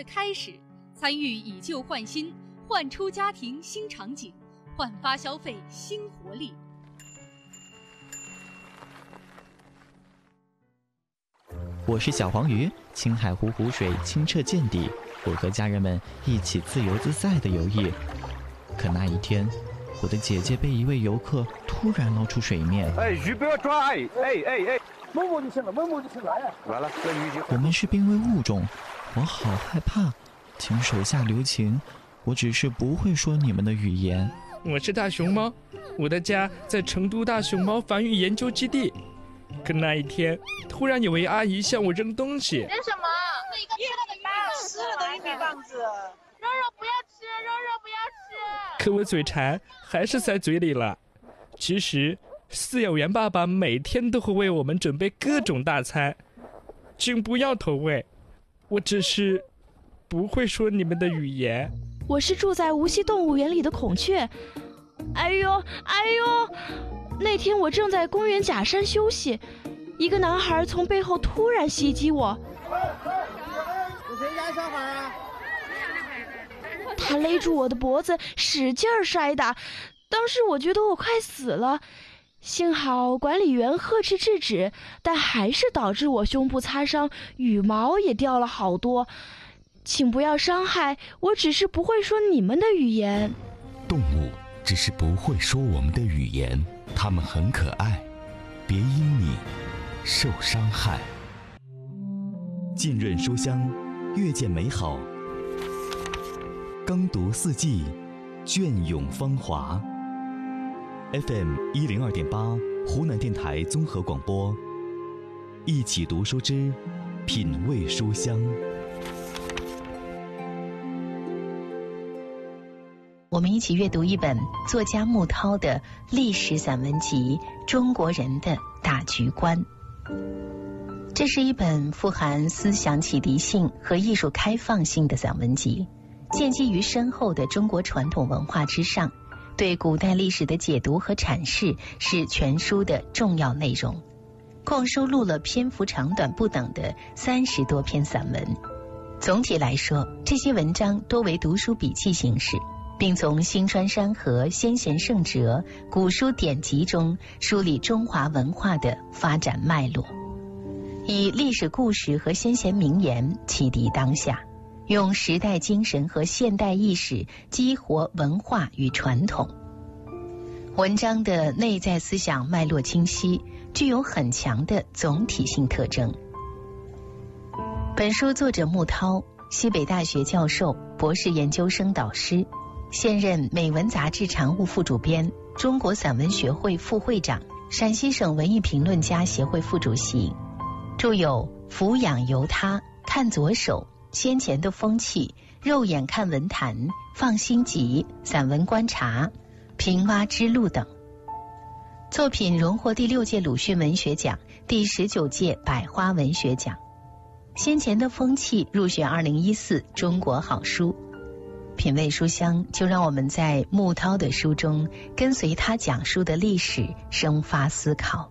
开始，参与以旧换新，焕出家庭新场景，焕发消费新活力。 我是小黄鱼，青海湖湖水清澈见底，我和家人们一起自由自在地游弋。可那一天，我的姐姐被一位游客突然捞出水面。 鱼不要抓！摸摸就行了，摸摸就行了。完了，这鱼就…… 我们是濒危物种，我好害怕，请手下留情，我只是不会说你们的语言。 我是大熊猫，我的家在成都大熊猫繁育研究基地。可那一天，突然有位阿姨向我扔东西。 扔什么？一个吃了的玉米棒子。肉肉不要吃，肉肉不要吃。 可我嘴馋，还是塞嘴里了。其实，饲养员爸爸每天都会为我们准备各种大餐，请不要投喂。我只是不会说你们的语言。 我是住在无锡动物园里的孔雀。哎呦！那天我正在公园假山休息，一个男孩从背后突然袭击我。 是谁家小孩啊？ 他勒住我的脖子，使劲摔打。当时我觉得我快死了，幸好管理员呵斥制止，但还是导致我胸部擦伤，羽毛也掉了好多。请不要伤害，我只是不会说你们的语言。 动物只是不会说我们的语言，它们很可爱，别因你受伤害。浸润书香，阅见美好，耕读四季，隽永芳华。FM 102.8，湖南电台综合广播。一起读书之品味书香。 我们一起阅读一本作家穆涛的历史散文集《中国人的大局观》。这是一本富含思想启迪性和艺术开放性的散文集，建基于深厚的中国传统文化之上，对古代历史的解读和阐释是全书的重要内容。共收录了篇幅长短不等的30多篇散文。总体来说，这些文章多为读书笔记形式，并从星川山河、先贤圣哲、古书典籍中梳理中华文化的发展脉络，以历史故事和先贤名言启迪当下，用时代精神和现代意识激活文化与传统。文章的内在思想脉络清晰，具有很强的总体性特征。本书作者穆涛，西北大学教授、博士研究生导师，现任美文杂志常务副主编，中国散文学会副会长，陕西省文艺评论家协会副主席，著有《俯仰由他》、看左手、先前的风气、肉眼看文坛、放心集、散文观察、平蛙之路等。作品荣获第6届鲁迅文学奖、第19届百花文学奖。先前的风气入选2014中国好书。品味书香，就让我们在穆涛的书中跟随他讲述的历史生发思考。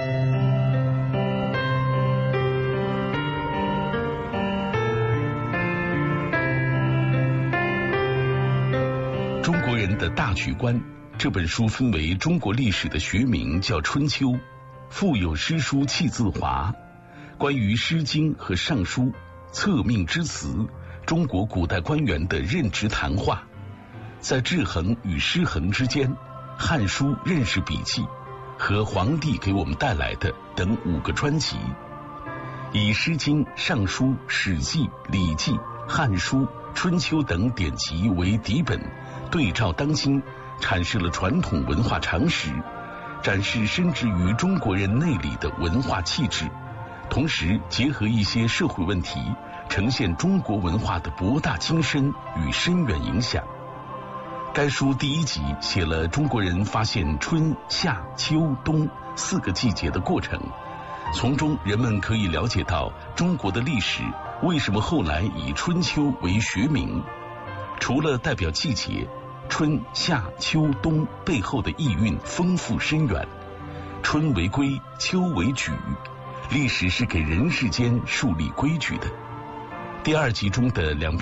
中国人的大局观这本书分为中国历史的学名叫春秋，腹有诗书气自华，关于诗经和尚书、策命之词，中国古代官员的任职谈话，在制衡与失衡之间，《汉书》认识笔记和皇帝给我们带来的等5个专辑，以《诗经》、《尚书》、《史记》、《礼记》、《汉书》、《春秋》等典籍为底本，对照当今，阐释了传统文化常识，展示深植于中国人内里的文化气质，同时结合一些社会问题，呈现中国文化的博大精深与深远影响。该书第1集写了中国人发现春夏秋冬4个季节的过程，从中人们可以了解到中国的历史为什么后来以春秋为学名。除了代表季节，春夏秋冬背后的意蕴丰富深远。春为规，秋为矩，历史是给人世间树立规矩的。第2集中的2篇